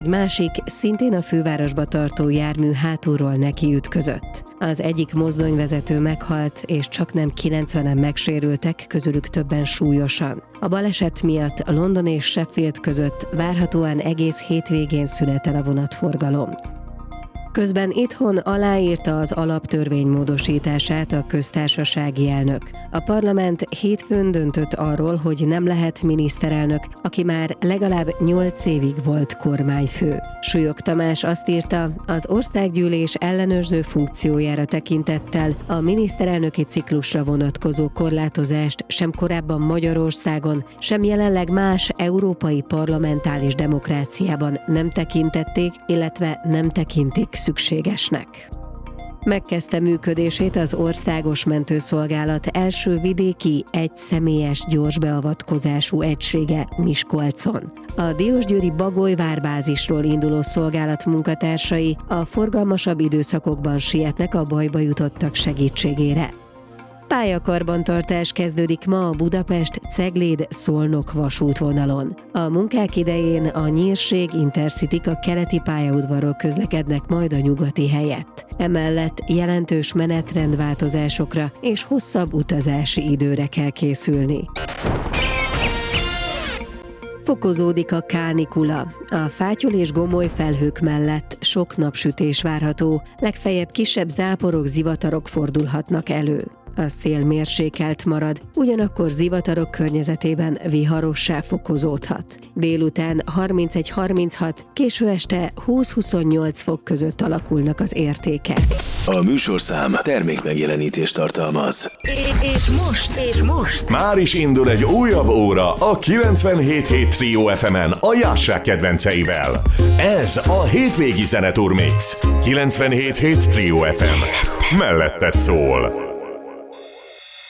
Egy másik szintén a fővárosba tartó jármű hátulról nekiütközött. Az egyik mozdonyvezető meghalt, és csaknem 90-en megsérültek, közülük többen súlyosan. A baleset miatt London és Sheffield között várhatóan egész hétvégén szünetel a vonatforgalom. Közben itthon aláírta az alaptörvény módosítását a köztársasági elnök. A parlament hétfőn döntött arról, hogy nem lehet miniszterelnök, aki már legalább 8 évig volt kormányfő. Súlyog Tamás azt írta, az országgyűlés ellenőrző funkciójára tekintettel a miniszterelnöki ciklusra vonatkozó korlátozást sem korábban Magyarországon, sem jelenleg más európai parlamentális demokráciában nem tekintették, illetve nem tekintik szükségesnek. Megkezdte működését az Országos Mentőszolgálat első vidéki egyszemélyes gyorsbeavatkozású egysége Miskolcon. A diósgyőri Bagolyvárbázisról induló szolgálat munkatársai a forgalmasabb időszakokban sietnek a bajba jutottak segítségére. Pályakarbantartás kezdődik ma a Budapest-Cegléd-Szolnok vasútvonalon. A munkák idején a Nyírség Intercityk a keleti pályaudvarról közlekednek majd a nyugati helyett. Emellett jelentős menetrendváltozásokra és hosszabb utazási időre kell készülni. Fokozódik a kánikula. A Fátyol és Gomoly felhők mellett sok napsütés várható, legfeljebb kisebb záporok, zivatarok fordulhatnak elő. A szél mérsékelt marad, ugyanakkor zivatarok környezetében viharossá fokozódhat. Délután 31-36, késő este 20-28 fok között alakulnak az értékek. A műsorszám termékmegjelenítést tartalmaz. És most már is indul egy újabb óra a 97.7 Trio FM-en a Jássák kedvenceivel. Ez a hétvégi Zeneturmix. 97.7 Trio FM. Melletted szól.